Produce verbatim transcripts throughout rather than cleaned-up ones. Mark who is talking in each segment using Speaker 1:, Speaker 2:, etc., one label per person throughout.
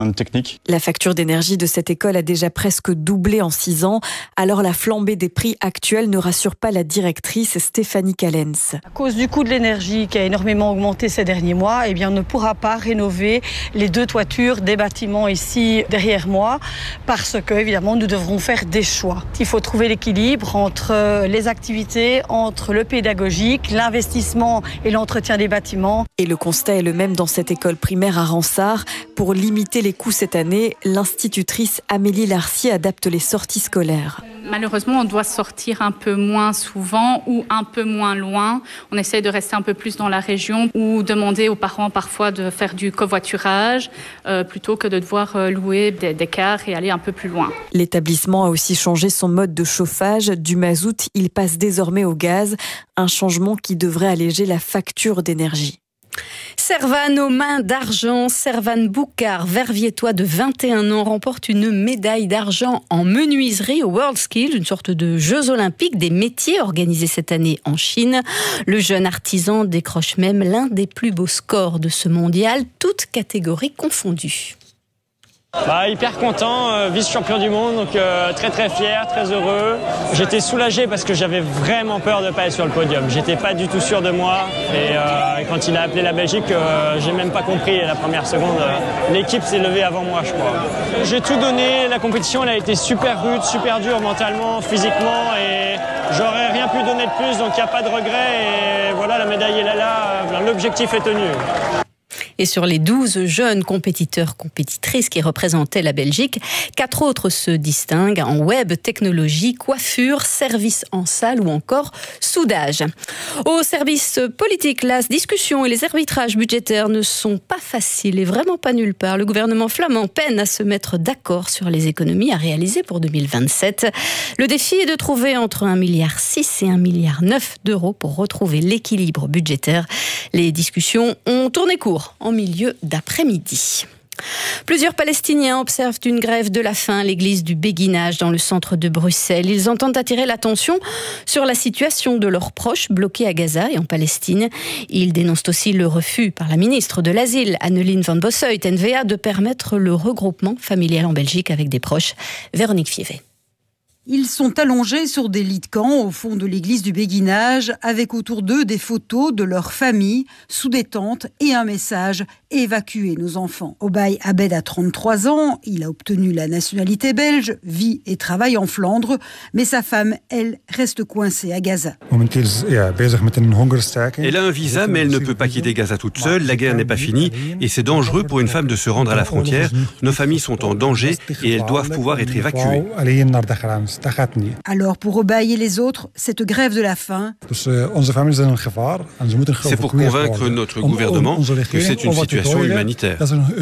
Speaker 1: technique.
Speaker 2: La facture d'énergie de cette école a déjà presque doublé en six ans. Alors la flambée des prix actuels ne rassure pas la directrice Stéphanie Callens.
Speaker 3: À cause du coût de l'énergie qui a énormément augmenté ces derniers mois, eh bien, on ne pourra pas rénover les deux toitures des bâtiments ici derrière moi parce que, évidemment, nous devrons faire des choix. Il faut trouver l'équilibre entre les activités, entre le pédagogique, l'investissement et l'entretien des bâtiments.
Speaker 2: Et le constat est le même dans cette école primaire à Ransart. Pour limiter les coûts cette année, l'institutrice Amélie Larcier adapte les sorties scolaires.
Speaker 4: Malheureusement, on doit sortir un peu moins souvent ou un peu moins loin. On essaie de rester un peu plus dans la région ou demander aux parents parfois de faire du covoiturage euh, plutôt que de devoir euh, louer des, des cars et aller un peu plus loin.
Speaker 2: L'établissement a aussi changé son mode de chauffage. Du mazout, il passe désormais au gaz, un changement qui devrait alléger la facture d'énergie.
Speaker 5: Servane aux mains d'argent, Servane Boucard, verviétois de vingt et un ans, remporte une médaille d'argent en menuiserie au WorldSkills, une sorte de Jeux olympiques des métiers organisés cette année en Chine. Le jeune artisan décroche même l'un des plus beaux scores de ce mondial, toutes catégories confondues.
Speaker 6: Bah, hyper content, euh, vice-champion du monde, donc euh, très très fier, très heureux. J'étais soulagé parce que j'avais vraiment peur de ne pas être sur le podium. J'étais pas du tout sûr de moi et euh, quand il a appelé la Belgique, euh, j'ai même pas compris la première seconde. Euh, l'équipe s'est levée avant moi, je crois. J'ai tout donné, la compétition elle a été super rude, super dure mentalement, physiquement et j'aurais rien pu donner de plus, donc il n'y a pas de regret et voilà, la médaille est là, là, l'objectif est tenu.
Speaker 5: Et sur les douze jeunes compétiteurs, compétitrices qui représentaient la Belgique, quatre autres se distinguent en web, technologie, coiffure, service en salle ou encore soudage. Au service politique, la discussion et les arbitrages budgétaires ne sont pas faciles et vraiment pas nulle part. Le gouvernement flamand peine à se mettre d'accord sur les économies à réaliser pour deux mille vingt-sept. Le défi est de trouver entre un virgule six milliard et un virgule neuf milliard d'euros pour retrouver l'équilibre budgétaire. Les discussions ont tourné court en milieu d'après-midi. Plusieurs Palestiniens observent une grève de la faim à l'église du Béguinage dans le centre de Bruxelles. Ils entendent attirer l'attention sur la situation de leurs proches bloqués à Gaza et en Palestine. Ils dénoncent aussi le refus par la ministre de l'Asile, Anneleen van Bossuyt, N V A, de permettre le regroupement familial en Belgique avec des proches. Véronique Fievé.
Speaker 7: Ils sont allongés sur des lits de camp au fond de l'église du Béguinage, avec autour d'eux des photos de leur famille, sous des tentes et un message « Évacuez nos enfants ». Obaï Abed a trente-trois ans, il a obtenu la nationalité belge, vit et travaille en Flandre, mais sa femme, elle, reste coincée à Gaza.
Speaker 8: Elle a un visa, mais elle ne peut pas quitter Gaza toute seule, la guerre n'est pas finie et c'est dangereux pour une femme de se rendre à la frontière. Nos familles sont en danger et elles doivent pouvoir être évacuées.
Speaker 7: Alors pour Obaï et les autres, cette grève de la faim,
Speaker 8: c'est pour convaincre notre gouvernement que c'est une situation humanitaire.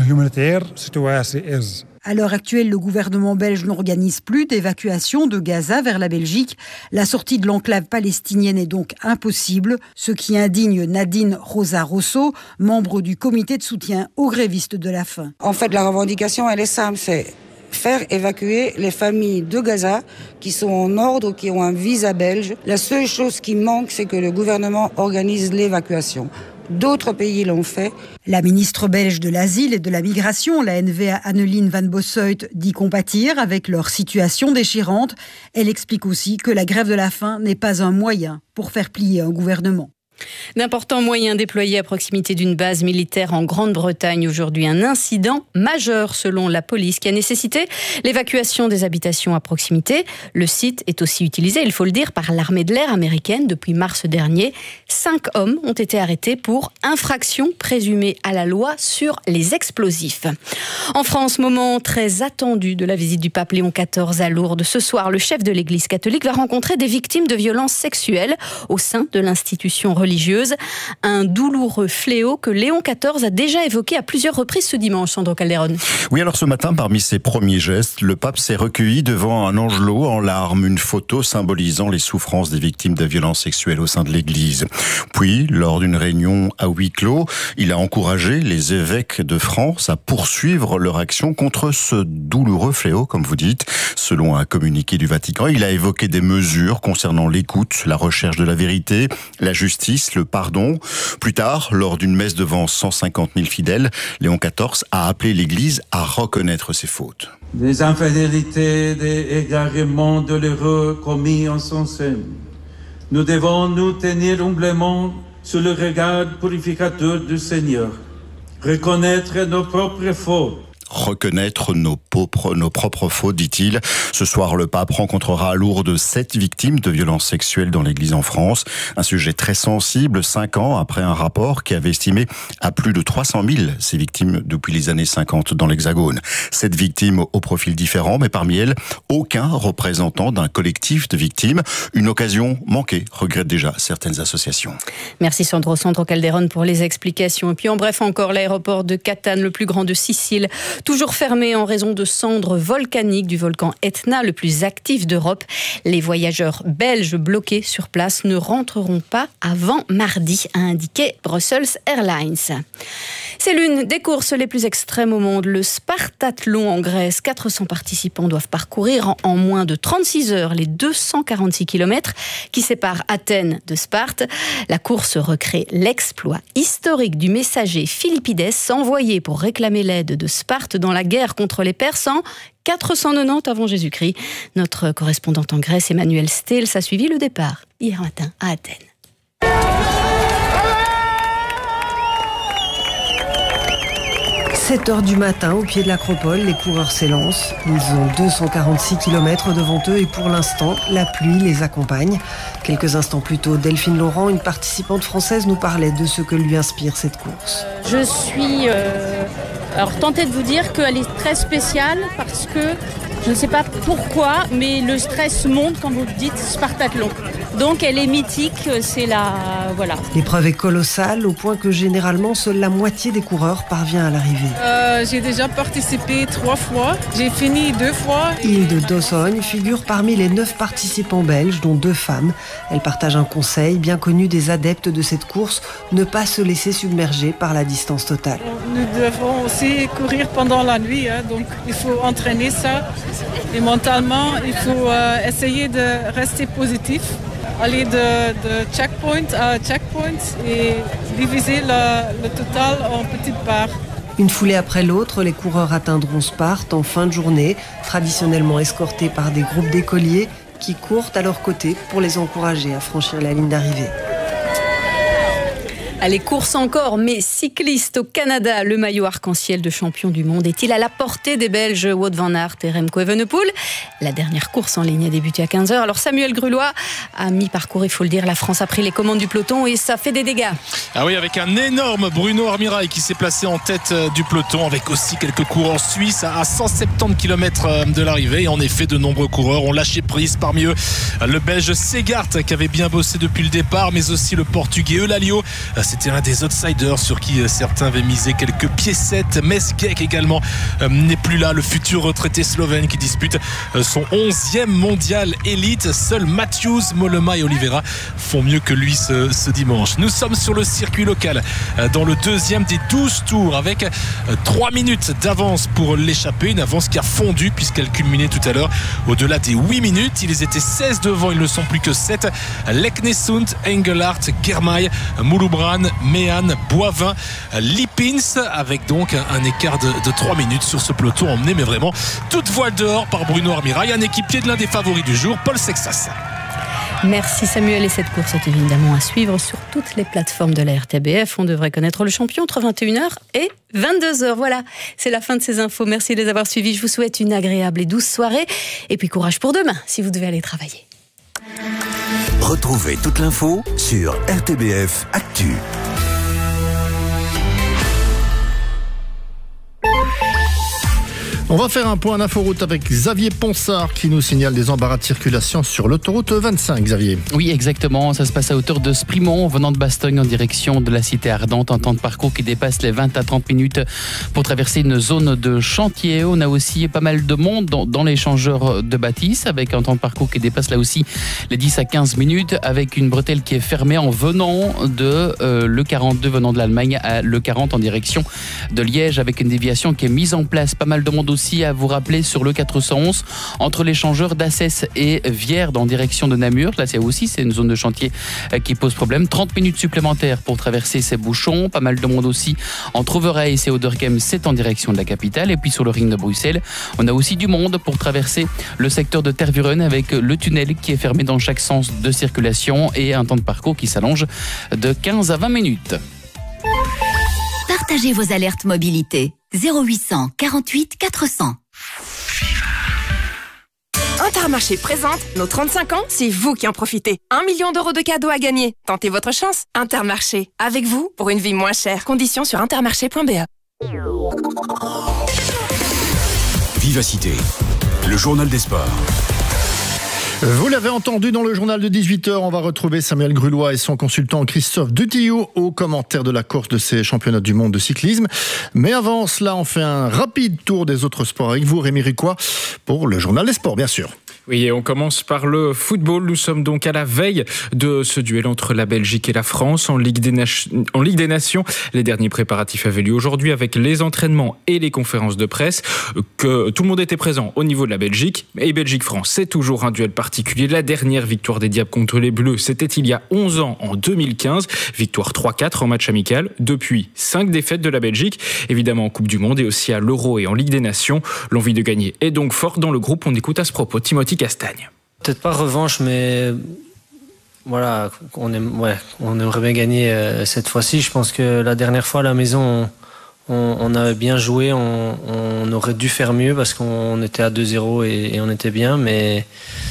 Speaker 7: À l'heure actuelle, le gouvernement belge n'organise plus d'évacuation de Gaza vers la Belgique. La sortie de l'enclave palestinienne est donc impossible, ce qui indigne Nadine Rosa Rosso, membre du comité de soutien aux grévistes de la faim.
Speaker 9: En fait, la revendication, elle est simple, c'est faire évacuer les familles de Gaza qui sont en ordre, qui ont un visa belge. La seule chose qui manque, c'est que le gouvernement organise l'évacuation. D'autres pays l'ont fait.
Speaker 7: La ministre belge de l'Asile et de la Migration, la N V A Anneleen van Bossuyt, dit compatir avec leur situation déchirante. Elle explique aussi que la grève de la faim n'est pas un moyen pour faire plier un gouvernement.
Speaker 5: D'importants moyens déployés à proximité d'une base militaire en Grande-Bretagne aujourd'hui. Un incident majeur selon la police qui a nécessité l'évacuation des habitations à proximité. Le site est aussi utilisé, il faut le dire, par l'armée de l'air américaine depuis mars dernier. Cinq hommes ont été arrêtés pour infraction présumée à la loi sur les explosifs. En France, moment très attendu de la visite du pape Léon quatorze à Lourdes. Ce soir, le chef de l'Église catholique va rencontrer des victimes de violences sexuelles au sein de l'institution religieuse. Religieuse, un douloureux fléau que Léon quatorze a déjà évoqué à plusieurs reprises ce dimanche, Sandro Calderon.
Speaker 10: Oui, alors ce matin, parmi ses premiers gestes, le pape s'est recueilli devant un angelot en larmes, une photo symbolisant les souffrances des victimes de violences sexuelles au sein de l'Église. Puis, lors d'une réunion à huis clos, il a encouragé les évêques de France à poursuivre leur action contre ce douloureux fléau, comme vous dites. Selon un communiqué du Vatican, il a évoqué des mesures concernant l'écoute, la recherche de la vérité, la justice, glisse le pardon. Plus tard, lors d'une messe devant cent cinquante mille fidèles, Léon quatorze a appelé l'Église à reconnaître ses fautes.
Speaker 1: Des infidélités, des égarements douloureux commis en son sein, nous devons nous tenir humblement sous le regard purificateur du Seigneur, reconnaître nos propres fautes.
Speaker 10: Reconnaître nos propres, nos propres fautes, dit-il. Ce soir, le pape rencontrera à Lourdes sept victimes de violences sexuelles dans l'Église en France. Un sujet très sensible, cinq ans après un rapport qui avait estimé à plus de trois cent mille ces victimes depuis les années cinquante dans l'Hexagone. Sept victimes au profil différent, mais parmi elles, aucun représentant d'un collectif de victimes. Une occasion manquée, regrettent déjà certaines associations.
Speaker 5: Merci Sandro, Sandro Calderon pour les explications. Et puis en bref encore, l'aéroport de Catane, le plus grand de Sicile, toujours fermé en raison de cendres volcaniques du volcan Etna, le plus actif d'Europe. Les voyageurs belges bloqués sur place ne rentreront pas avant mardi, a indiqué Brussels Airlines. C'est l'une des courses les plus extrêmes au monde, le Spartathlon en Grèce. quatre cents participants doivent parcourir en moins de trente-six heures les deux cent quarante-six kilomètres qui séparent Athènes de Sparte. La course recrée l'exploit historique du messager Philippides, envoyé pour réclamer l'aide de Sparte dans la guerre contre les Persans, quatre cent quatre-vingt-dix avant Jésus-Christ. Notre correspondante en Grèce, Emmanuel Stels, a suivi le départ hier matin à Athènes.
Speaker 11: sept heures du matin, au pied de l'Acropole, les coureurs s'élancent. Ils ont deux cent quarante-six kilomètres devant eux et pour l'instant, la pluie les accompagne. Quelques instants plus tôt, Delphine Laurent, une participante française, nous parlait de ce que lui inspire cette course.
Speaker 12: Je suis euh, alors tentée de vous dire qu'elle est très spéciale parce que je ne sais pas pourquoi, mais le stress monte quand vous dites Spartathlon. Donc elle est mythique, c'est la... voilà.
Speaker 11: L'épreuve est colossale, au point que généralement, seule la moitié des coureurs parvient à l'arrivée.
Speaker 13: Euh, j'ai déjà participé trois fois, j'ai fini deux fois.
Speaker 11: Hilde Dossogne figure parmi les neuf participants belges, dont deux femmes. Elle partage un conseil bien connu des adeptes de cette course, ne pas se laisser submerger par la distance totale.
Speaker 13: Nous devons aussi courir pendant la nuit, hein, donc il faut entraîner ça. Et mentalement, il faut euh, essayer de rester positif. Aller de, de checkpoint à checkpoint et diviser le, le total en petites parts.
Speaker 11: Une foulée après l'autre, les coureurs atteindront Sparte en fin de journée, traditionnellement escortés par des groupes d'écoliers qui courent à leur côté pour les encourager à franchir la ligne d'arrivée.
Speaker 5: Allez, course encore, mais cycliste au Canada. Le maillot arc-en-ciel de champion du monde est-il à la portée des Belges Wout van Aert et Remco Evenepoel? La dernière course en ligne a débuté à quinze heures. Alors Samuel Grulois a mi-parcours, il faut le dire. La France a pris les commandes du peloton et ça fait des dégâts.
Speaker 14: Ah oui, avec un énorme Bruno Armirail qui s'est placé en tête du peloton, avec aussi quelques coureurs suisses à cent soixante-dix kilomètres de l'arrivée. Et en effet, de nombreux coureurs ont lâché prise. Parmi eux, le Belge Segart qui avait bien bossé depuis le départ, mais aussi le Portugais Eulalie. C'était l'un des outsiders sur qui certains avaient misé quelques piécettes. Mesgeek également euh, n'est plus là, le futur retraité slovène qui dispute euh, son onzième mondial élite. Seuls Matthews, Mollema et Oliveira font mieux que lui ce, ce dimanche. Nous sommes sur le circuit local euh, dans le deuxième des douze tours avec euh, trois minutes d'avance pour l'échappée, une avance qui a fondu puisqu'elle culminait tout à l'heure au-delà des huit minutes. Ils étaient seize devant, ils ne sont plus que sept. Leknesund, Engelhardt, Germay, Mouloubran, Méan, Boivin, Lippins, avec donc un écart de, de trois minutes sur ce peloton emmené, mais vraiment toute voile dehors par Bruno Armirail, un équipier de l'un des favoris du jour, Paul Sexas.
Speaker 5: Merci Samuel, et cette course est évidemment à suivre sur toutes les plateformes de la R T B F. On devrait connaître le champion entre vingt et une heures et vingt-deux heures. Voilà, c'est la fin de ces infos. Merci de les avoir suivis. Je vous souhaite une agréable et douce soirée. Et puis courage pour demain, si vous devez aller travailler.
Speaker 15: Retrouvez toute l'info sur R T B F Actu.
Speaker 16: On va faire un point d'inforoute avec Xavier Ponsard qui nous signale des embarras de circulation sur l'autoroute vingt-cinq. Xavier.
Speaker 17: Oui, exactement. Ça se passe à hauteur de Sprimont, venant de Bastogne en direction de la Cité Ardente. Un temps de parcours qui dépasse les vingt à trente minutes pour traverser une zone de chantier. On a aussi pas mal de monde dans, dans l'échangeur de bâtisse, avec un temps de parcours qui dépasse là aussi les dix à quinze minutes, avec une bretelle qui est fermée en venant de euh, le quarante-deux venant de l'Allemagne à le quarante en direction de Liège, avec une déviation qui est mise en place. Pas mal de monde aussi aussi à vous rappeler sur le quatre cent onze entre l'échangeur d'Assès et Vierde en direction de Namur. Là, c'est aussi c'est une zone de chantier qui pose problème. trente minutes supplémentaires pour traverser ces bouchons. Pas mal de monde aussi entre Overijse et Odergem, c'est en direction de la capitale. Et puis sur le ring de Bruxelles, on a aussi du monde pour traverser le secteur de Tervuren avec le tunnel qui est fermé dans chaque sens de circulation et un temps de parcours qui s'allonge de quinze à vingt minutes.
Speaker 18: Partagez vos alertes mobilité. zéro huit cent quarante-huit quatre cents.
Speaker 19: Intermarché présente nos trente-cinq ans, c'est vous qui en profitez. Un million d'euros de cadeaux à gagner. Tentez votre chance. Intermarché, avec vous pour une vie moins chère. Conditions sur intermarché point b e.
Speaker 15: Vivacité, le journal des sports.
Speaker 16: Vous l'avez entendu dans le journal de dix-huit heures, on va retrouver Samuel Grulois et son consultant Christophe Dutillou au commentaire de la course de ces championnats du monde de cyclisme. Mais avant cela, on fait un rapide tour des autres sports avec vous, Rémi Ricois, pour le journal des sports, bien sûr.
Speaker 20: Oui, et on commence par le football. Nous sommes donc à la veille de ce duel entre la Belgique et la France en Ligue des, Nation... en Ligue des Nations. Les derniers préparatifs avaient lieu aujourd'hui avec les entraînements et les conférences de presse. Que tout le monde était présent au niveau de la Belgique. Et Belgique-France, c'est toujours un duel particulier. La dernière victoire des Diables contre les Bleus, c'était il y a onze ans, en deux mille quinze. Victoire trois quatre en match amical. Depuis, cinq défaites de la Belgique. Évidemment en Coupe du Monde et aussi à l'Euro et en Ligue des Nations. L'envie de gagner est donc forte dans le groupe. On écoute à ce propos Timothy Castagne.
Speaker 21: Peut-être pas revanche, mais voilà, on, aime, ouais, on aimerait bien gagner euh, cette fois-ci. Je pense que la dernière fois à la maison, on, on, on avait bien joué, on, on aurait dû faire mieux parce qu'on était à deux zéro et, et on était bien. Mais,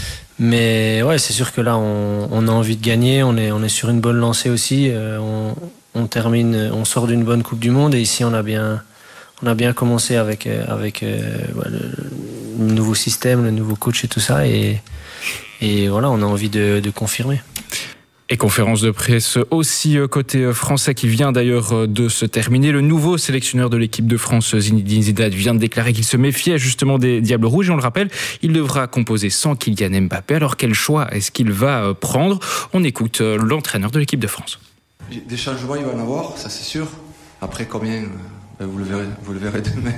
Speaker 21: mais ouais, c'est sûr que là, on, on a envie de gagner, on est, on est sur une bonne lancée aussi. Euh, on, on termine, on sort d'une bonne Coupe du Monde et ici, on a bien... On a bien commencé avec, avec euh, le, le nouveau système, le nouveau coach et tout ça. Et, et voilà, on a envie de, de confirmer.
Speaker 20: Et conférence de presse aussi côté français qui vient d'ailleurs de se terminer. Le nouveau sélectionneur de l'équipe de France, Zinedine Zidane, vient de déclarer qu'il se méfiait justement des Diables Rouges. Et on le rappelle, il devra composer sans Kylian Mbappé. Alors quel choix est-ce qu'il va prendre ? On écoute l'entraîneur de l'équipe de France.
Speaker 22: Des changements, il va en avoir, ça c'est sûr. Après combien ? Vous le verrez, vous le verrez demain.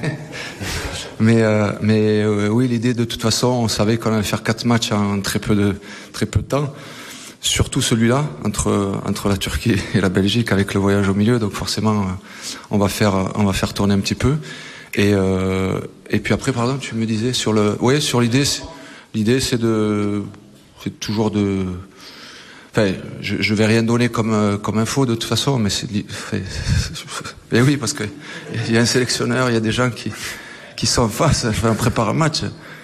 Speaker 22: mais euh, mais euh, oui, l'idée de toute façon, on savait qu'on allait faire quatre matchs en très peu de très peu de temps. Surtout celui-là entre entre la Turquie et la Belgique avec le voyage au milieu. Donc forcément, on va faire on va faire tourner un petit peu. Et euh, et puis après, pardon, tu me disais sur le, ouais, sur l'idée, c'est, l'idée c'est de c'est toujours de Enfin, je, je vais rien donner comme comme info de toute façon, mais c'est, enfin, mais oui, parce que il y a un sélectionneur, il y a des gens qui qui sont en face. Enfin, on prépare un match.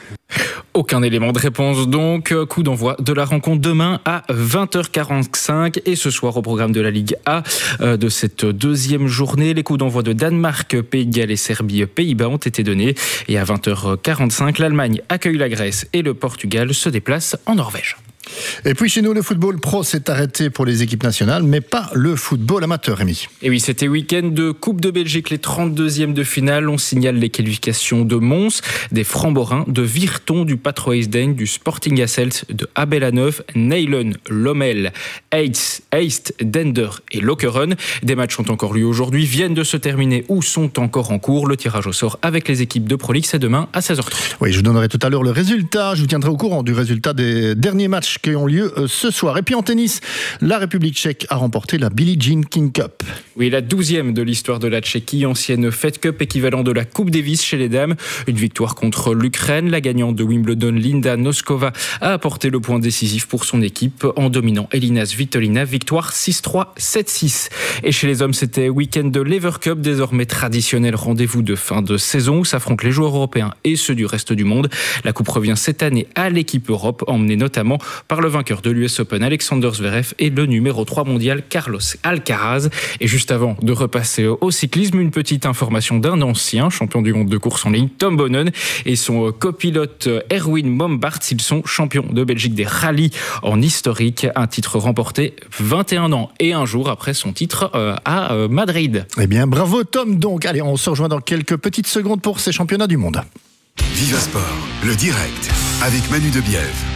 Speaker 20: Aucun élément de réponse donc. Coup d'envoi de la rencontre demain à vingt heures quarante-cinq et ce soir au programme de la Ligue A de cette deuxième journée. Les coups d'envoi de Danemark, Pays de Galles et Serbie, Pays-Bas ont été donnés. Et à vingt heures quarante-cinq, l'Allemagne accueille la Grèce et le Portugal se déplace en Norvège.
Speaker 16: Et puis chez nous, le football pro s'est arrêté pour les équipes nationales, mais pas le football amateur, Rémi.
Speaker 20: Et oui, c'était week-end de Coupe de Belgique, les trente-deuxièmes de finale. On signale les qualifications de Mons, des Framborins, de Virton, du Patro Eisden, du Sporting Hasselt, de Abel-Haneuf, Neylen, Lommel, Heist, Heist, Dender et Lokeren. Des matchs ont encore lieu aujourd'hui, viennent de se terminer ou sont encore en cours. Le tirage au sort avec les équipes de Pro League, c'est demain à seize heures trente.
Speaker 16: Oui, je vous donnerai tout à l'heure le résultat. Je vous tiendrai au courant du résultat des derniers matchs qui ont lieu ce soir. Et puis en tennis, la République tchèque a remporté la Billie Jean King Cup.
Speaker 20: Oui, la douzième de l'histoire de la Tchéquie, ancienne Fed Cup, équivalent de la Coupe Davis chez les dames. Une victoire contre l'Ukraine. La gagnante de Wimbledon, Linda Noskova, a apporté le point décisif pour son équipe en dominant Elina Svitolina. Victoire six trois, sept six. Et chez les hommes, c'était week-end de l'Ever Cup, désormais traditionnel rendez-vous de fin de saison où s'affrontent les joueurs européens et ceux du reste du monde. La coupe revient cette année à l'équipe Europe, emmenée notamment par le vainqueur de l'U S Open, Alexander Zverev, et le numéro trois mondial, Carlos Alcaraz. Et juste avant de repasser au cyclisme, une petite information d'un ancien champion du monde de course en ligne, Tom Bonnen, et son copilote Erwin Mombarts. Ils sont champions de Belgique des rallyes en historique. Un titre remporté vingt et un ans et un jour après son titre euh, à euh, Madrid.
Speaker 16: Eh bien, bravo Tom. Donc, allez, on se rejoint dans quelques petites secondes pour ces championnats du monde.
Speaker 15: Viva Sport, le direct, avec Manu Debiève.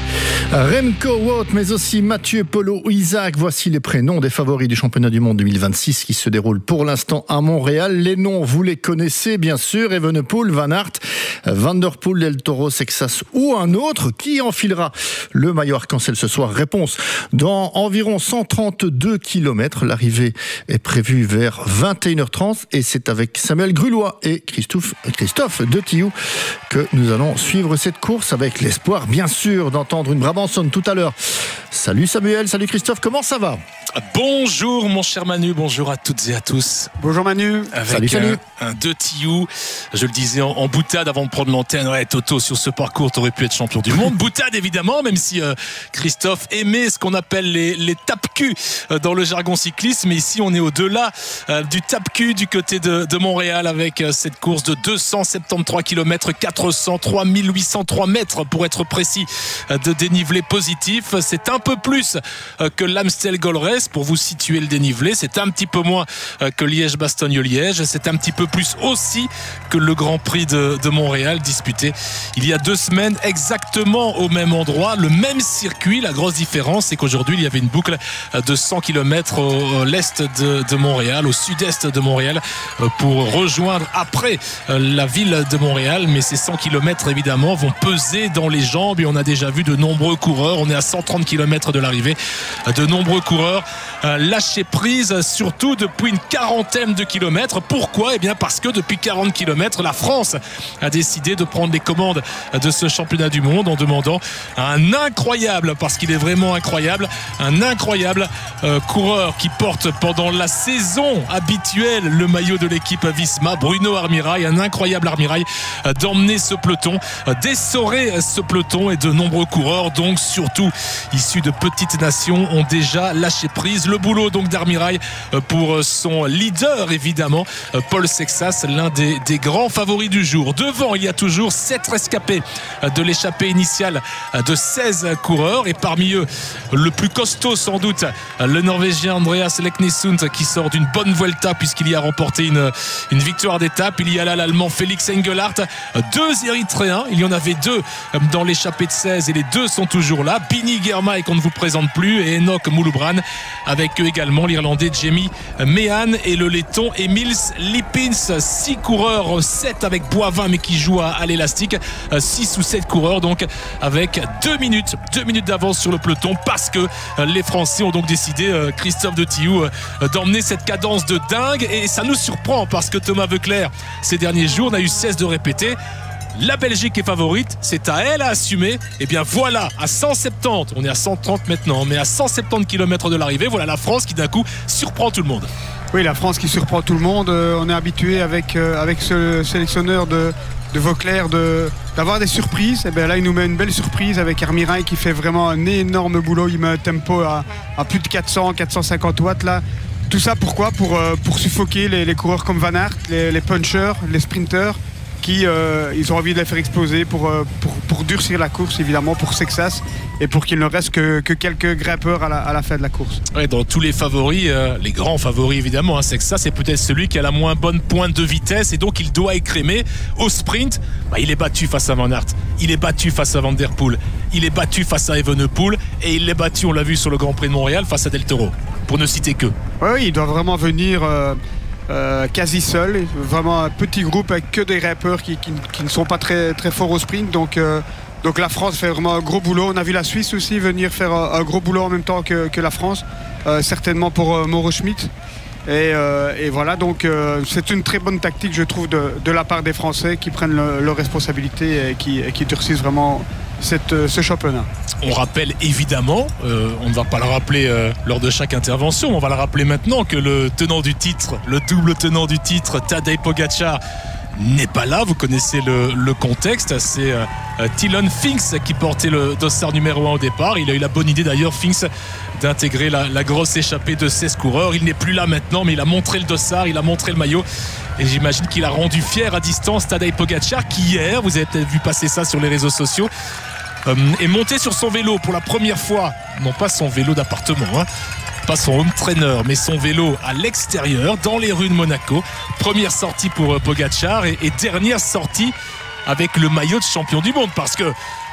Speaker 16: Remco Wout, mais aussi Mathieu Polo Isaac. Voici les prénoms des favoris du championnat du monde deux mille vingt-six qui se déroule pour l'instant à Montréal. Les noms, vous les connaissez bien sûr. Evenepoel, Van Aert, Van der Poel, Del Toro, Sexas ou un autre. Qui enfilera le maillot arc-en-ciel ce soir? Réponse dans environ cent trente-deux kilomètres. L'arrivée est prévue vers vingt et une heures trente et c'est avec Samuel Grulois et Christophe, Christophe de Tillou que nous allons suivre cette course avec l'espoir bien sûr d'entendre une Brabançonne tout à l'heure. Salut Samuel, salut Christophe, comment ça va?
Speaker 14: Bonjour mon cher Manu, bonjour à toutes et à tous.
Speaker 3: Bonjour Manu.
Speaker 14: Avec
Speaker 16: salut, salut.
Speaker 14: Un, un de Tillou, je le disais en, en boutade avant de prendre l'antenne, ouais Toto, sur ce parcours t'aurais pu être champion du monde. Boutade évidemment, même si euh, Christophe aimait ce qu'on appelle les, les tape-cul euh, dans le jargon cycliste, mais ici on est au-delà euh, du tape-cul du côté de, de Montréal avec euh, cette course de deux cent soixante-treize kilomètres, quatre cent trois mille huit cent trois mètres pour être précis, euh, de dénivelé positif. C'est un peu plus euh, que l'Amstel Gold Race. Pour vous situer le dénivelé, c'est un petit peu moins que Liège-Bastogne-Liège, c'est un petit peu plus aussi que le Grand Prix de, de Montréal disputé il y a deux semaines exactement au même endroit, le même circuit. La grosse différence c'est qu'aujourd'hui il y avait une boucle de cent kilomètres au l'est de, de Montréal, au sud-est de Montréal, pour rejoindre après la ville de Montréal, mais ces cent kilomètres évidemment vont peser dans les jambes et on a déjà vu de nombreux coureurs, on est à cent trente kilomètres de l'arrivée, de nombreux coureurs Euh, lâcher prise, surtout depuis une quarantaine de kilomètres. Pourquoi? Eh bien parce que depuis quarante kilomètres, la France a décidé de prendre les commandes de ce championnat du monde en demandant un incroyable, parce qu'il est vraiment incroyable, un incroyable euh, coureur qui porte pendant la saison habituelle le maillot de l'équipe Visma, Bruno Armirail, un incroyable Armirail, euh, d'emmener ce peloton, euh, d'essorer ce peloton, et de nombreux coureurs, donc surtout issus de petites nations, ont déjà lâché prise. Le boulot donc d'Armirail pour son leader évidemment, Paul Sexas, l'un des, des grands favoris du jour. Devant il y a toujours sept rescapés de l'échappée initiale de seize coureurs, et parmi eux le plus costaud sans doute, le Norvégien Andreas Leknesund, qui sort d'une bonne Vuelta puisqu'il y a remporté une, une victoire d'étape. Il y a là l'Allemand Félix Engelhardt, deux Érythréens, il y en avait deux dans l'échappée de seize et les deux sont toujours là. Bini Girmay qu'on ne vous présente plus, et Enoch Moulubran, avec eux également l'Irlandais Jamie Meehan et le Letton Emils Lippins. Six coureurs, sept avec Boivin mais qui jouent à, à l'élastique, six ou sept coureurs donc avec deux minutes deux minutes d'avance sur le peloton, parce que les Français ont donc décidé, Christophe de Tillou, d'emmener cette cadence de dingue. Et ça nous surprend parce que Thomas Voeckler ces derniers jours n'a eu cesse de répéter: la Belgique est favorite, c'est à elle à assumer. Et bien voilà, à cent soixante-dix, on est à cent trente maintenant, mais à cent soixante-dix kilomètres de l'arrivée, voilà la France qui d'un coup surprend tout le monde.
Speaker 3: Oui, la France qui surprend tout le monde. Euh, on est habitué avec, euh, avec ce sélectionneur de, de Voeckler de, d'avoir des surprises. Et bien là, il nous met une belle surprise avec Armirail qui fait vraiment un énorme boulot. Il met un tempo à, à plus de quatre cents, quatre cent cinquante watts là. Tout ça pourquoi? Pour, euh, pour suffoquer les, les coureurs comme Van Aert, les, les punchers, les sprinters, qui euh, ils ont envie de les faire exploser pour, euh, pour, pour durcir la course évidemment, pour Sexas, et pour qu'il ne reste que, que quelques grimpeurs à la, à la fin de la course.
Speaker 14: Ouais, dans tous les favoris, euh, les grands favoris évidemment, hein, Sexas c'est peut-être celui qui a la moins bonne pointe de vitesse, et donc il doit écrémer au sprint. Bah, il est battu face à Van Aert, il est battu face à Van der Poel, il est battu face à Evenepoel, et il l'est battu, on l'a vu sur le Grand Prix de Montréal, face à Del Toro, pour ne citer que.
Speaker 3: Oui, oui, il doit vraiment venir euh, euh, quasi seul, vraiment un petit groupe avec que des rappeurs qui, qui, qui ne sont pas très, très forts au sprint, donc, euh, donc la France fait vraiment un gros boulot. On a vu la Suisse aussi venir faire un, un gros boulot en même temps que, que la France, euh, certainement pour euh, Mauro Schmidt. Et, euh, et voilà, donc euh, c'est une très bonne tactique, je trouve, de, de la part des Français qui prennent le, leurs responsabilités et qui, et qui durcissent vraiment cette, euh, ce championnat.
Speaker 14: On rappelle évidemment, euh, on ne va pas le rappeler euh, lors de chaque intervention, on va le rappeler maintenant, que le tenant du titre, le double tenant du titre, Tadej Pogačar, n'est pas là. Vous connaissez le, le contexte, c'est euh, Tillon Finks qui portait le dossard numéro un au départ. Il a eu la bonne idée d'ailleurs, Finks, d'intégrer la, la grosse échappée de seize coureurs. Il n'est plus là maintenant, mais il a montré le dossard, il a montré le maillot, et j'imagine qu'il a rendu fier à distance Tadej Pogačar, qui hier, vous avez peut-être vu passer ça sur les réseaux sociaux, euh, est monté sur son vélo pour la première fois, non pas son vélo d'appartement, hein, pas son home trainer, mais son vélo à l'extérieur, dans les rues de Monaco. Première sortie pour Pogačar, et, et dernière sortie avec le maillot de champion du monde, parce que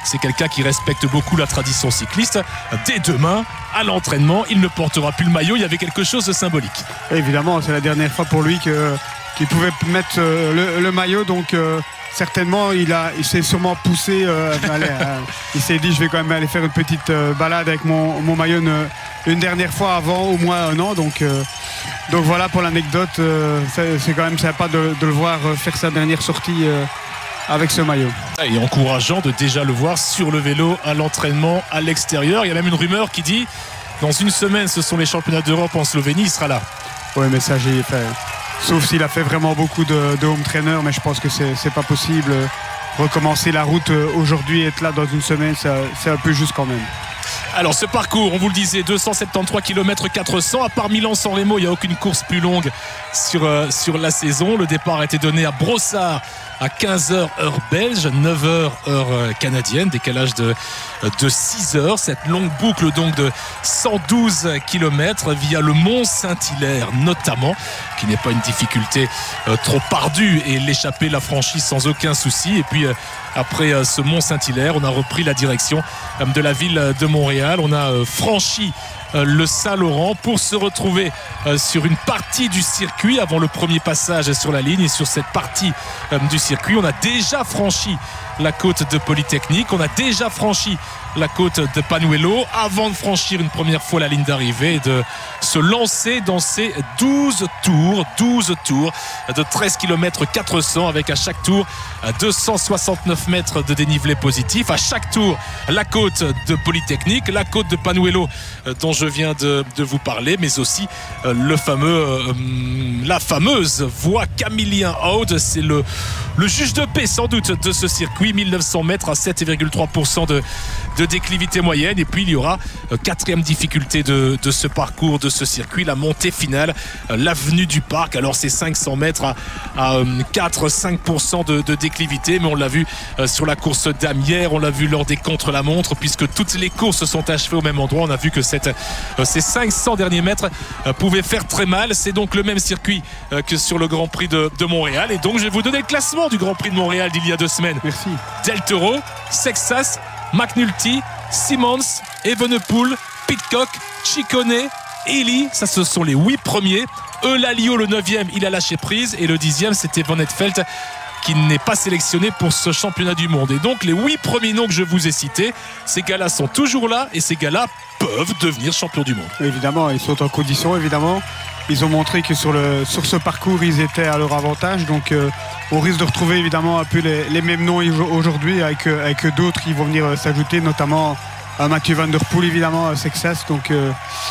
Speaker 14: c'est quelqu'un qui respecte beaucoup la tradition cycliste. Dès demain, à l'entraînement, il ne portera plus le maillot. Il y avait quelque chose de symbolique.
Speaker 3: Évidemment, c'est la dernière fois pour lui que, qu'il pouvait mettre le, le maillot, donc euh, certainement il, a, il s'est sûrement poussé. Euh, allez, euh, il s'est dit je vais quand même aller faire une petite euh, balade avec mon, mon maillot une, une dernière fois avant au moins un an. Donc, euh, donc voilà pour l'anecdote. Euh, c'est, c'est quand même sympa de, de le voir faire sa dernière sortie euh, avec ce maillot.
Speaker 14: Et encourageant de déjà le voir sur le vélo à l'entraînement à l'extérieur. Il y a même une rumeur qui dit dans une semaine ce sont les championnats d'Europe en Slovénie, il sera là.
Speaker 3: Oui, mais ça j'ai fait. Sauf s'il a fait vraiment beaucoup de, de home trainer, mais je pense que c'est, c'est pas possible. Recommencer la route aujourd'hui, être là dans une semaine, ça, c'est un peu juste quand même.
Speaker 14: Alors ce parcours, on vous le disait, deux cent soixante-treize kilomètres quatre cents. À part Milan-San Remo, il n'y a aucune course plus longue sur, euh, sur la saison. Le départ a été donné à Brossard à quinze heures heure belge, neuf heures heure canadienne, décalage de, de six heures. Cette longue boucle donc de cent douze kilomètres via le Mont Saint-Hilaire notamment, qui n'est pas une difficulté euh, trop ardue, et l'échappée l'a franchie sans aucun souci. Et puis euh, après euh, ce Mont Saint-Hilaire, on a repris la direction euh, de la ville de Montréal. On a euh, franchi euh, le Saint-Laurent pour se retrouver euh, sur une partie du circuit avant le premier passage sur la ligne. Et sur cette partie euh, du circuit, on a déjà franchi la côte de Polytechnique, on a déjà franchi la côte de Panuelo avant de franchir une première fois la ligne d'arrivée et de se lancer dans ces douze tours douze tours de treize kilomètres quatre cents, avec à chaque tour deux cent soixante-neuf mètres de dénivelé positif. À chaque tour, la côte de Polytechnique, la côte de Panuelo dont je viens de, de vous parler, mais aussi le fameux, euh, la fameuse voie Camillien Aude. C'est le, le juge de paix sans doute de ce circuit, mille neuf cents mètres à sept virgule trois pour cent de, de déclivité moyenne. Et puis il y aura euh, quatrième difficulté de, de ce parcours, de ce circuit, la montée finale, euh, l'avenue du Parc. Alors c'est cinq cents mètres à, à euh, quatre à cinq pour cent de, de déclivité, mais on l'a vu euh, sur la course d'Amières, on l'a vu lors des contre-la-montre, puisque toutes les courses sont achevées au même endroit. On a vu que cette, euh, ces cinq cents derniers mètres euh, pouvaient faire très mal. C'est donc le même circuit euh, que sur le Grand Prix de, de Montréal. Et donc je vais vous donner le classement du Grand Prix de Montréal d'il y a deux semaines.
Speaker 3: Merci.
Speaker 14: Del Toro, Sexas, McNulty, Simmons, Evenepoel, Pidcock, Ciccone, Ely, ça ce sont les huit premiers. Eulalio, le neuvième, il a lâché prise, et le dixième, c'était Van Etfeldt, qui n'est pas sélectionné pour ce championnat du monde. Et donc les huit premiers noms que je vous ai cités, ces gars-là sont toujours là, et ces gars-là peuvent devenir champions du monde.
Speaker 3: Évidemment, ils sont en condition, évidemment. Ils ont montré que sur, le, sur ce parcours, ils étaient à leur avantage. Donc, euh, on risque de retrouver évidemment un peu les, les mêmes noms aujourd'hui, avec, avec d'autres qui vont venir s'ajouter, notamment à Mathieu Van Der Poel, évidemment, à Sexas. Donc, euh,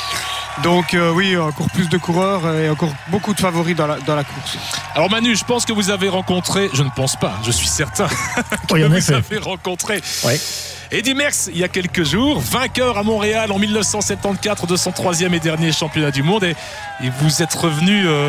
Speaker 3: donc euh, oui, encore plus de coureurs et encore beaucoup de favoris dans la, dans la course.
Speaker 14: Alors Manu, je pense que vous avez rencontré, je ne pense pas, je suis certain que
Speaker 16: oui,
Speaker 14: vous avez rencontré
Speaker 16: oui.
Speaker 14: Eddy Merckx il y a quelques jours, vainqueur à Montréal en mille neuf cent soixante-quatorze de son troisième et dernier championnat du monde, et, et vous êtes revenu euh,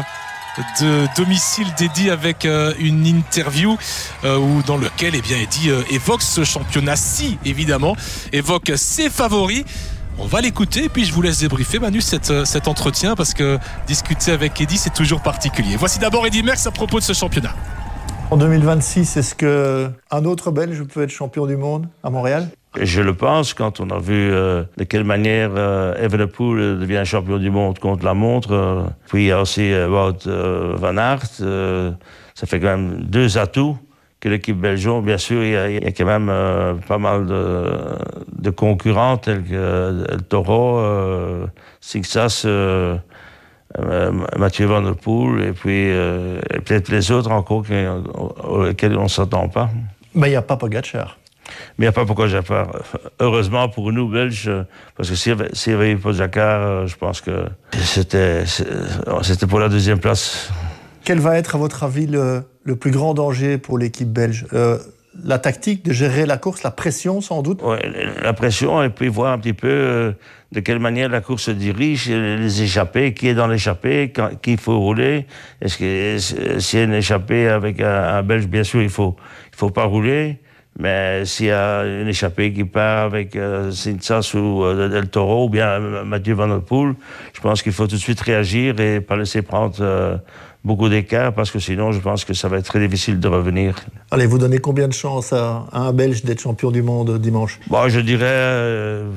Speaker 14: de domicile d'Eddy avec euh, une interview euh, où, dans lequel eh bien, Eddy euh, évoque ce championnat-ci, évidemment, évoque ses favoris. On va l'écouter et puis je vous laisse débriefer, Manu, cette, cet entretien, parce que discuter avec Eddy, c'est toujours particulier. Voici d'abord Eddy Merckx à propos de ce championnat.
Speaker 2: En deux mille vingt-six, est-ce qu'un autre Belge peut être champion du monde à Montréal ?
Speaker 4: Je le pense, quand on a vu euh, de quelle manière euh, Evenepoel devient champion du monde contre la montre. Euh, puis il y a aussi euh, Wout euh, van Aert. Euh, ça fait quand même deux atouts que l'équipe belge. Bien sûr, il y a, il y a quand même euh, pas mal de, de concurrents tels que euh, Toro, euh, Sixas, euh, euh, Mathieu Van Der Poel, et puis euh, et peut-être les autres encore qui, auxquels on ne s'attend pas.
Speaker 2: Mais il n'y a pas Pogacar.
Speaker 4: Mais il n'y a pas Pogacar. Heureusement pour nous, Belges, parce que s'il y avait, s'il y avait eu Pogacar, je pense que c'était, c'était pour la deuxième place.
Speaker 2: Quel va être, à votre avis, le, le plus grand danger pour l'équipe belge ? euh, La tactique de gérer la course, la pression sans doute ?
Speaker 4: Oui, la pression, et puis voir un petit peu euh, de quelle manière la course se dirige, les échappées, qui est dans l'échappée, qui il faut rouler. Est-ce que s'il y a une échappée avec un, un Belge, bien sûr, il ne faut, il faut pas rouler. Mais s'il y a une échappée qui part avec euh, Sixas ou euh, Del Toro ou bien euh, Mathieu Van Der Poel, je pense qu'il faut tout de suite réagir et pas laisser prendre euh, beaucoup d'écart, parce que sinon, je pense que ça va être très difficile de revenir.
Speaker 2: Allez, vous donnez combien de chances à, à un Belge d'être champion du monde dimanche?
Speaker 4: Bon, je dirais euh,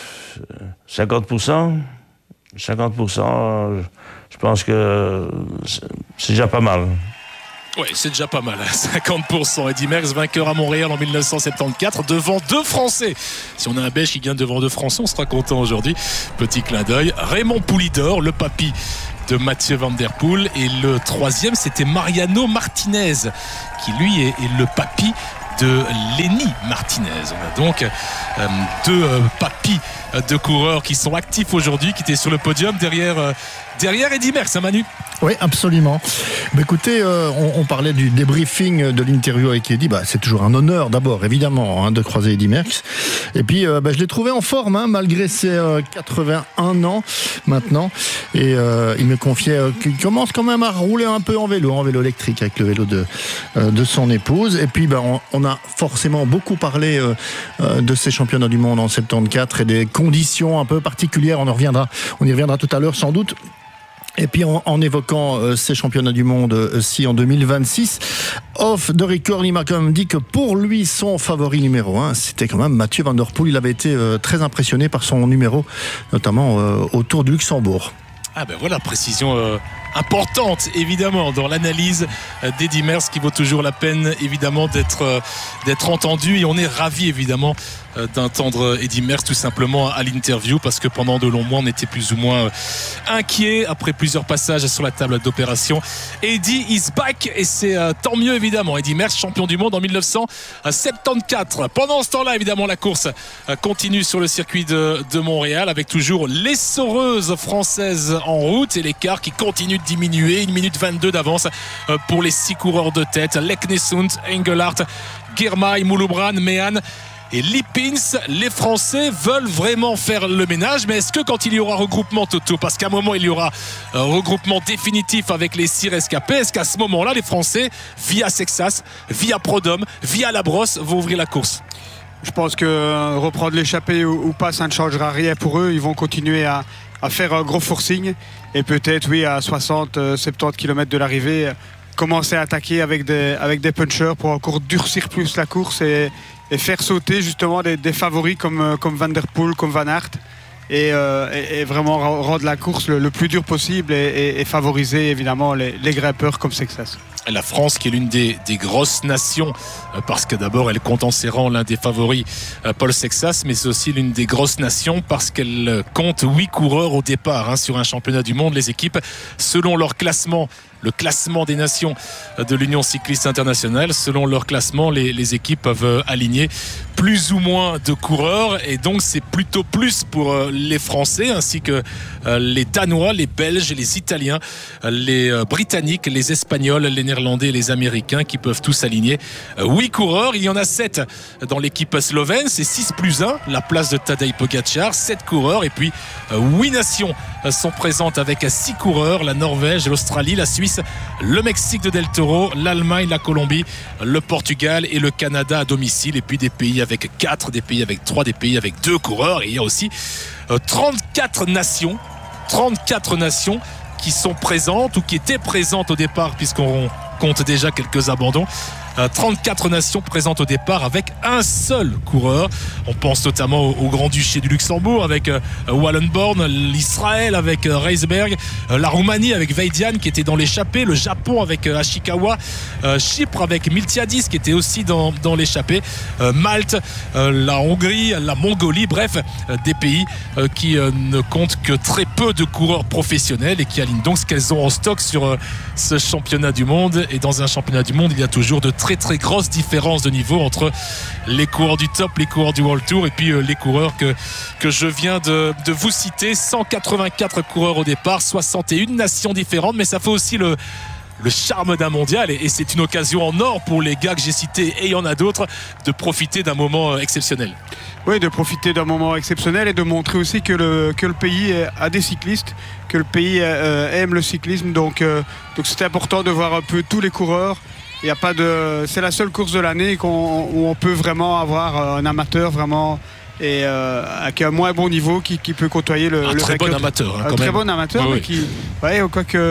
Speaker 4: cinquante pour cent. cinquante pour cent, je pense que c'est déjà pas mal.
Speaker 14: Oui, c'est déjà pas mal. cinquante pour cent. Eddy Merckx, vainqueur à Montréal en dix-neuf cent soixante-quatorze, devant deux Français. Si on a un Belge qui gagne devant deux Français, on sera content aujourd'hui. Petit clin d'œil. Raymond Poulidor, le papy de Mathieu Van Der Poel. Et le troisième, c'était Mariano Martinez, qui lui est, est le papy de Lenny Martinez. On a donc euh, deux euh, papis de coureurs qui sont actifs aujourd'hui, qui étaient sur le podium derrière, euh, derrière Eddy Merckx, hein, Manu?
Speaker 16: Oui, absolument. Bah, écoutez, euh, on, on parlait du débriefing de l'interview avec Eddy. Bah, c'est toujours un honneur, d'abord, évidemment, hein, de croiser Eddy Merckx. Et puis, euh, bah, je l'ai trouvé en forme, hein, malgré ses euh, quatre-vingt-un ans maintenant. Et euh, il me confiait euh, qu'il commence quand même à rouler un peu en vélo, en vélo électrique, avec le vélo de, euh, de son épouse. Et puis, bah, on, on a forcément beaucoup parlé euh, euh, de ces championnats du monde en soixante-quatorze et des conditions un peu particulières. On en reviendra, on y reviendra tout à l'heure, sans doute. Et puis en, en évoquant euh, ces championnats du monde euh, si en deux mille vingt-six, off de record, il m'a quand même dit que pour lui son favori numéro un, c'était quand même Mathieu Van Der Poel. Il avait été euh, très impressionné par son numéro, notamment euh, au Tour du Luxembourg.
Speaker 14: Ah ben voilà, précision euh, importante évidemment dans l'analyse euh, d'Eddy Merckx, qui vaut toujours la peine évidemment d'être euh, d'être entendu, et on est ravis évidemment euh, d'entendre Eddy Merckx tout simplement à l'interview, parce que pendant de longs mois on était plus ou moins euh, inquiets après plusieurs passages sur la table d'opération. Eddy is back, et c'est euh, tant mieux évidemment. Eddy Merckx, champion du monde en dix-neuf cent soixante-quatorze. Pendant ce temps-là évidemment la course euh, continue sur le circuit de, de Montréal, avec toujours l'essoreuse française en route, et l'écart qui continue de diminuer. Une minute vingt-deux d'avance pour les six coureurs de tête: Leknesund, Engelhardt, Girmay, Mouloubran, Meehan et Lippins. Les Français veulent vraiment faire le ménage, mais est-ce que quand il y aura regroupement, Toto, parce qu'à un moment il y aura un regroupement définitif avec les six rescapés, est-ce qu'à ce moment-là les Français, via Sexas, via Prodhomme, via La Brosse, vont ouvrir la course?
Speaker 3: Je pense que reprendre l'échappée ou, ou pas, ça ne changera rien pour eux. Ils vont continuer à, à faire un gros forcing, et peut-être, oui, à soixante à soixante-dix kilomètres de l'arrivée, commencer à attaquer avec des, avec des punchers pour encore durcir plus la course et, et faire sauter justement des, des favoris comme, comme Van Der Poel, comme Van Aert, et, euh, et, et vraiment rendre la course le, le plus dur possible, et, et, et favoriser évidemment les, les grimpeurs comme Sexas.
Speaker 14: La France, qui est l'une des, des grosses nations, parce que d'abord elle compte en ses rangs l'un des favoris, Paul Sexas, mais c'est aussi l'une des grosses nations parce qu'elle compte huit coureurs au départ, hein, sur un championnat du monde. Les équipes, selon leur classement, le classement des nations de l'Union cycliste internationale, selon leur classement, les, les équipes peuvent aligner plus ou moins de coureurs, et donc c'est plutôt plus pour les Français, ainsi que les Danois, les Belges, les Italiens, les Britanniques, les Espagnols, les Néerlandais, les Américains, qui peuvent tous aligner huit coureurs. Il y en a sept dans l'équipe slovène, c'est six plus un, la place de Tadej Pogačar, sept coureurs, et puis huit nations sont présentes avec six coureurs: la Norvège, l'Australie, la Suisse, le Mexique de Del Toro, l'Allemagne, la Colombie, le Portugal et le Canada à domicile, et puis des pays avec quatre, des pays avec trois, des pays avec deux coureurs. Et il y a aussi trente-quatre nations trente-quatre nations qui sont présentes, ou qui étaient présentes au départ, puisqu'on compte déjà quelques abandons. trente-quatre nations présentes au départ avec un seul coureur. On pense notamment au, au Grand-Duché du Luxembourg avec euh, Wallenborn, l'Israël avec euh, Reisberg, euh, la Roumanie avec Veidian qui était dans l'échappée, le Japon avec euh, Ashikawa, euh, Chypre avec Miltiadis qui était aussi dans, dans l'échappée, euh, Malte, euh, la Hongrie, la Mongolie, bref, euh, des pays euh, qui euh, ne comptent que très peu de coureurs professionnels, et qui alignent donc ce qu'elles ont en stock sur euh, ce championnat du monde. Et dans un championnat du monde, il y a toujours de très très grosses différences de niveau entre les coureurs du top, les coureurs du World Tour, et puis euh, les coureurs que, que je viens de, de vous citer. Cent quatre-vingt-quatre coureurs au départ, soixante et une nations différentes, mais ça fait aussi le le charme d'un mondial, et, et c'est une occasion en or pour les gars que j'ai cités, et il y en a d'autres, de profiter d'un moment exceptionnel.
Speaker 3: Oui, de profiter d'un moment exceptionnel, et de montrer aussi que le, que le pays a des cyclistes, que le pays euh, aime le cyclisme, donc, euh, donc c'est important de voir un peu tous les coureurs. Il y a pas de, c'est la seule course de l'année qu'on, où on peut vraiment avoir un amateur vraiment, et euh, avec un moins bon niveau qui, qui peut côtoyer le,
Speaker 14: un
Speaker 3: le
Speaker 14: très
Speaker 3: vainqueur.
Speaker 14: bon amateur, hein,
Speaker 3: un
Speaker 14: quand
Speaker 3: très
Speaker 14: même.
Speaker 3: bon amateur,
Speaker 14: ouais,
Speaker 3: mais
Speaker 14: ouais.
Speaker 3: qui, ouais, quoi que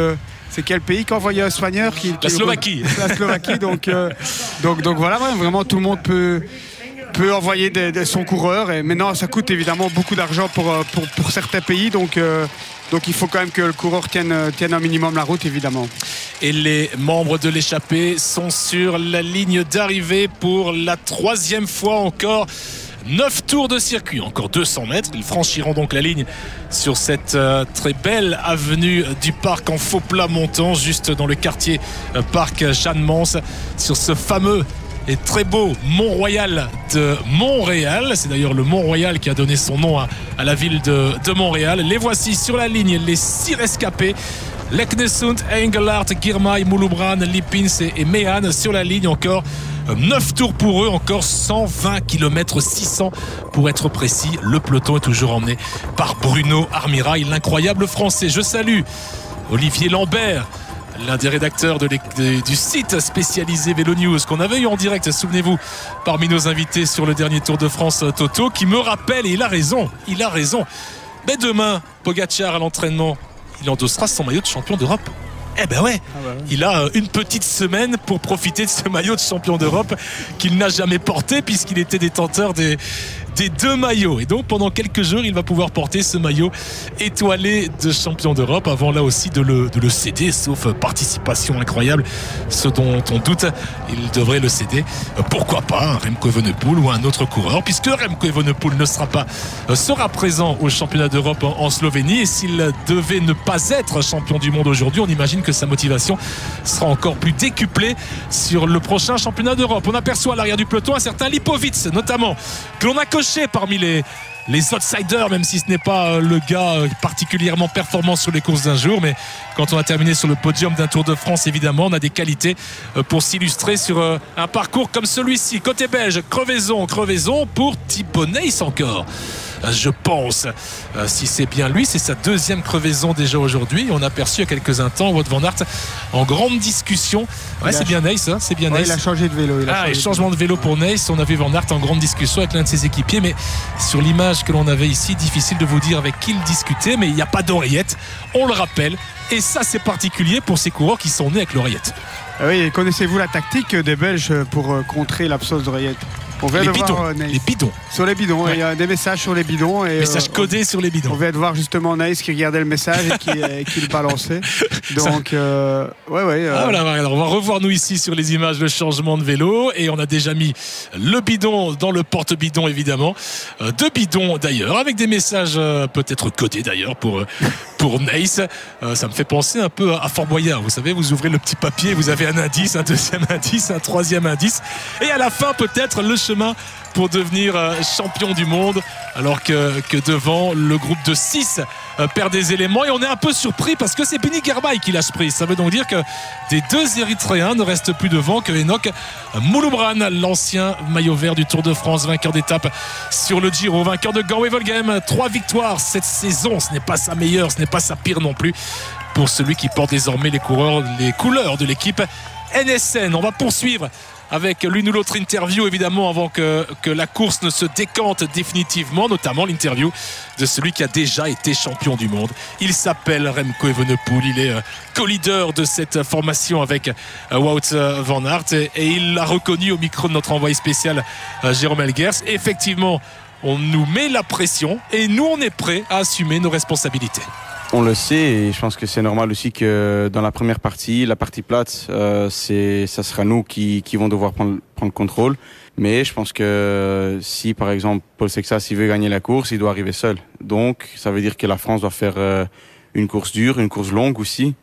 Speaker 3: C'est quel pays qui a envoyé un soigneur qui, qui
Speaker 14: La Slovaquie.
Speaker 3: La Slovaquie. donc, euh, donc, donc voilà, vraiment tout le monde peut, peut envoyer des, des, son coureur. Et maintenant, ça coûte évidemment beaucoup d'argent pour, pour, pour certains pays. Donc, euh, donc il faut quand même que le coureur tienne, tienne un minimum la route, évidemment.
Speaker 14: Et les membres de l'échappée sont sur la ligne d'arrivée pour la troisième fois encore. neuf tours de circuit, encore deux cents mètres. Ils franchiront donc la ligne sur cette euh, très belle avenue du parc en faux plat montant, juste dans le quartier euh, parc Jeanne-Mance, sur ce fameux et très beau Mont-Royal de Montréal. C'est d'ailleurs le Mont-Royal qui a donné son nom à, à la ville de, de Montréal. Les voici sur la ligne, les six rescapés. Leknesund, Engelhardt, Girmay, Mouloubran, Lipins et, et Mehan sur la ligne. Encore neuf tours pour eux, encore cent vingt kilomètres six cents pour être précis. Le peloton est toujours emmené par Bruno Armirail, l'incroyable français. Je salue Olivier Lambert, l'un des rédacteurs de de, du site spécialisé Vélo News qu'on avait eu en direct, souvenez-vous, parmi nos invités sur le dernier Tour de France Toto, qui me rappelle, et il a raison, il a raison, mais demain, Pogacar à l'entraînement, il endossera son maillot de champion d'Europe. Eh ben ouais, ah bah ouais, il a une petite semaine pour profiter de ce maillot de champion d'Europe qu'il n'a jamais porté puisqu'il était détenteur des, des deux maillots. Et donc pendant quelques jours, il va pouvoir porter ce maillot étoilé de champion d'Europe avant là aussi de le, de le céder, sauf participation incroyable, ce dont on doute, il devrait le céder. Pourquoi pas un Remco Evenepoel ou un autre coureur, puisque Remco Evenepoel ne sera pas, sera présent au championnat d'Europe en, en Slovénie. Et s'il devait ne pas être champion du monde aujourd'hui, on imagine que sa motivation sera encore plus décuplée sur le prochain championnat d'Europe. On aperçoit à l'arrière du peloton un certain Lipovic notamment, que l'on a coché parmi les, les outsiders, même si ce n'est pas le gars particulièrement performant sur les courses d'un jour. Mais quand on a terminé sur le podium d'un Tour de France, évidemment, on a des qualités pour s'illustrer sur un parcours comme celui-ci. Côté belge, crevaison, crevaison pour Thibaut Nys encore. Je pense, euh, si c'est bien lui, c'est sa deuxième crevaison déjà aujourd'hui. On a aperçu il y a quelques instants Wout van Aert en grande discussion. Ouais, c'est bien Nys, hein, c'est bien
Speaker 3: ouais,
Speaker 14: Nys.
Speaker 3: Il a changé de vélo. Il a
Speaker 14: ah, et changement
Speaker 3: de
Speaker 14: vélo pour Nys. On a vu Van Aert en grande discussion avec l'un de ses équipiers, mais sur l'image que l'on avait ici, difficile de vous dire avec qui il discutait, mais il n'y a pas d'oreillette, on le rappelle. Et ça, c'est particulier pour ces coureurs qui sont nés avec l'oreillette.
Speaker 3: Ah oui, connaissez-vous la tactique des Belges pour contrer l'absence d'oreillette? On vient
Speaker 14: les,
Speaker 3: de
Speaker 14: bidons,
Speaker 3: voir, euh,
Speaker 14: les bidons.
Speaker 3: Sur les bidons, ouais. Il y a des messages sur les bidons. Et,
Speaker 14: messages euh, codés sur les bidons.
Speaker 3: On vient de voir justement Nys qui regardait le message et qui, et qui le balançait. Donc, euh, ouais, ouais. Euh...
Speaker 14: Ah, voilà, alors on va revoir nous ici sur les images le changement de vélo. Et on a déjà mis le bidon dans le porte-bidon, évidemment. Euh, deux bidons d'ailleurs, avec des messages euh, peut-être codés d'ailleurs pour, euh, pour Nys. Euh, ça me fait penser un peu à, à Fort Boyard. Vous savez, vous ouvrez le petit papier, vous avez un indice, un deuxième indice, un troisième indice. Et à la fin, peut-être le chemin pour devenir champion du monde, alors que, que devant le groupe de six perd des éléments. Et on est un peu surpris parce que c'est Bini Girmay qui lâche prise. Ça veut donc dire que des deux Érythréens ne restent plus devant que Enoch Mouloubran, l'ancien maillot vert du Tour de France, vainqueur d'étape sur le Giro, vainqueur de Gand-Wevelgem. Trois victoires cette saison, ce n'est pas sa meilleure, ce n'est pas sa pire non plus pour celui qui porte désormais les coureurs, les couleurs de l'équipe N S N. On va poursuivre avec l'une ou l'autre interview, évidemment, avant que, que la course ne se décante définitivement, notamment l'interview de celui qui a déjà été champion du monde. Il s'appelle Remco Evenepoel, il est euh, co-leader de cette formation avec euh, Wout van Aert, et, et il l'a reconnu au micro de notre envoyé spécial euh, Jérôme Elguers. Effectivement, on nous met la pression et nous, on est prêts à assumer nos responsabilités.
Speaker 6: On le sait et je pense que c'est normal aussi que dans la première partie, la partie plate, euh, c'est, ça sera nous qui, qui vont devoir prendre, prendre contrôle. Mais je pense que si par exemple Paul Sexas il veut gagner la course, il doit arriver seul. Donc ça veut dire que la France doit faire euh, une course dure, une course longue aussi.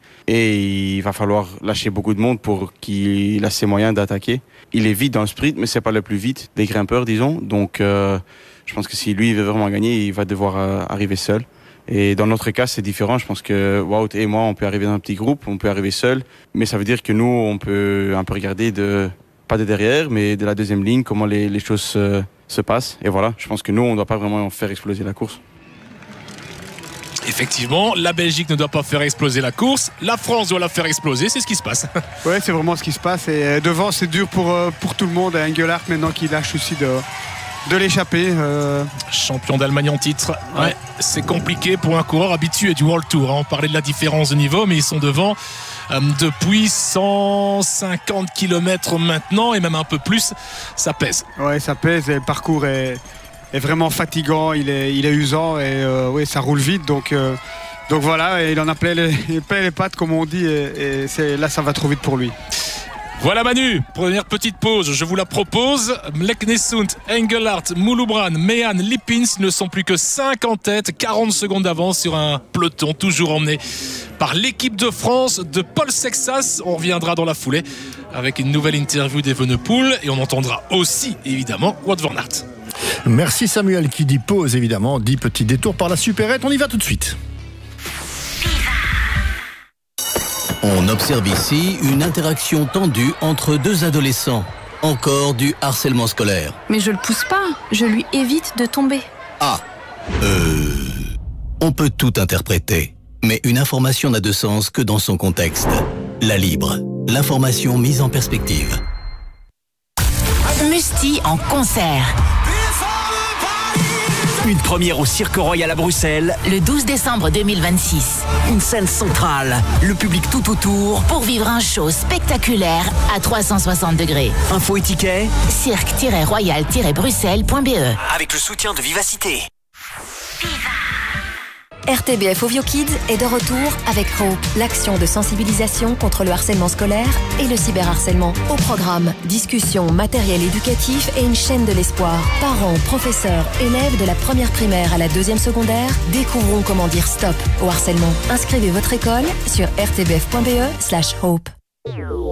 Speaker 6: Et il va falloir lâcher beaucoup de monde pour qu'il ait ses moyens d'attaquer. Il est vite dans le sprint, mais c'est pas le plus vite des grimpeurs, disons. Donc euh, je pense que si lui il veut vraiment gagner, il va devoir euh, arriver seul. Et dans notre cas, c'est différent. Je pense que Wout et moi, on peut arriver dans un petit groupe, on peut arriver seul. Mais ça veut dire que nous, on peut un peu regarder, de, pas de derrière, mais de la deuxième ligne, comment les, les choses se, se passent. Et voilà, je pense que nous, on ne doit pas vraiment faire exploser la course.
Speaker 14: Effectivement, la Belgique ne doit pas faire exploser la course. La France doit la faire exploser. C'est ce qui se passe.
Speaker 3: Oui, c'est vraiment ce qui se passe. Et devant, c'est dur pour, pour tout le monde. Engelhardt, maintenant, qui lâche aussi de... de l'échapper. Euh...
Speaker 14: Champion d'Allemagne en titre. Ouais. Ouais, c'est compliqué pour un coureur habitué du World Tour. On parlait de la différence de niveau, mais ils sont devant euh, depuis cent cinquante kilomètres maintenant, et même un peu plus. Ça pèse.
Speaker 3: Ouais, ça pèse, et le parcours est, est vraiment fatigant, il est, il est usant, et euh, ouais, ça roule vite. Donc, euh, donc voilà, et il en a plein les, plein les pattes, comme on dit, et, et c'est, là, ça va trop vite pour lui.
Speaker 14: Voilà Manu, première petite pause, je vous la propose. Leknesund, Engelhardt, Mouloubran, Mehan, Lippins ne sont plus que cinq en tête, quarante secondes d'avance sur un peloton toujours emmené par l'équipe de France de Paul Sexas. On reviendra dans la foulée avec une nouvelle interview d'Evenepoel et on entendra aussi évidemment Wout van Aert.
Speaker 16: Merci Samuel, qui dit pause évidemment, dit petit détour par la supérette, on y va tout de suite.
Speaker 8: On observe ici une interaction tendue entre deux adolescents. Encore du harcèlement scolaire.
Speaker 9: Mais je le pousse pas, je lui évite de tomber.
Speaker 8: Ah, euh... On peut tout interpréter, mais une information n'a de sens que dans son contexte. La Libre, l'information mise en perspective.
Speaker 23: Musti en concert. Une première au Cirque Royal à Bruxelles. Le douze décembre deux mille vingt-six. Une scène centrale. Le public tout autour. Pour vivre un show spectaculaire à trois cent soixante degrés. Info et tickets. cirque royal bruxelles point b e.
Speaker 24: Avec le soutien de Vivacité.
Speaker 25: R T B F Ovio Kids est de retour avec Hope, l'action de sensibilisation contre le harcèlement scolaire et le cyberharcèlement. Au programme, discussions, matériel éducatif et une chaîne de l'espoir. Parents, professeurs, élèves de la première primaire à la deuxième secondaire, découvrons comment dire stop au harcèlement. Inscrivez votre école sur r t b f point b e slash hope.